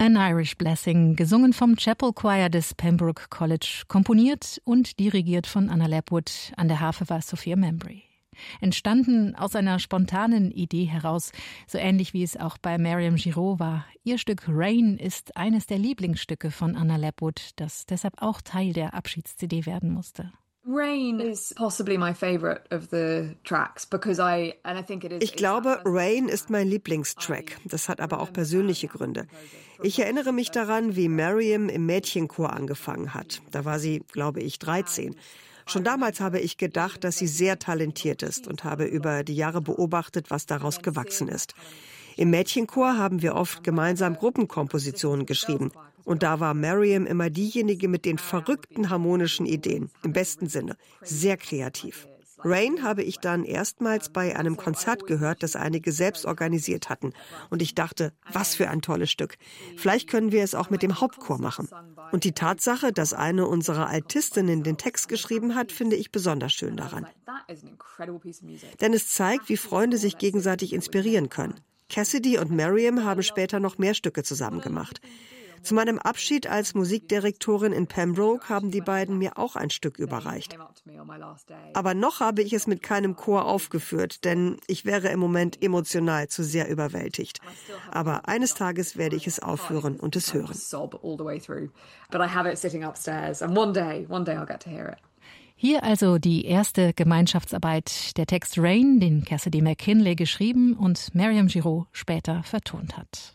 An Irish Blessing, gesungen vom Chapel Choir des Pembroke College, komponiert und dirigiert von Anna Lapwood. An der Harfe war Sophia Membry. Entstanden aus einer spontanen Idee heraus, so ähnlich wie es auch bei Mariam Giraud war. Ihr Stück Rain ist eines der Lieblingsstücke von Anna Lapwood, das deshalb auch Teil der Abschieds-CD werden musste. Ich glaube, Rain ist mein Lieblingstrack. Das hat aber auch persönliche Gründe. Ich erinnere mich daran, wie Mariam im Mädchenchor angefangen hat. Da war sie, glaube ich, 13. Schon damals habe ich gedacht, dass sie sehr talentiert ist und habe über die Jahre beobachtet, was daraus gewachsen ist. Im Mädchenchor haben wir oft gemeinsam Gruppenkompositionen geschrieben. Und da war Mariam immer diejenige mit den verrückten harmonischen Ideen, im besten Sinne, sehr kreativ. Rain habe ich dann erstmals bei einem Konzert gehört, das einige selbst organisiert hatten. Und ich dachte, was für ein tolles Stück. Vielleicht können wir es auch mit dem Hauptchor machen. Und die Tatsache, dass eine unserer Altistinnen den Text geschrieben hat, finde ich besonders schön daran. Denn es zeigt, wie Freunde sich gegenseitig inspirieren können. Cassidy und Mariam haben später noch mehr Stücke zusammen gemacht. Zu meinem Abschied als Musikdirektorin in Pembroke haben die beiden mir auch ein Stück überreicht. Aber noch habe ich es mit keinem Chor aufgeführt, denn ich wäre im Moment emotional zu sehr überwältigt. Aber eines Tages werde ich es aufführen und es hören. Hier also die erste Gemeinschaftsarbeit, der Text Rain, den Cassidy McKinley geschrieben und Mariam Giraud später vertont hat.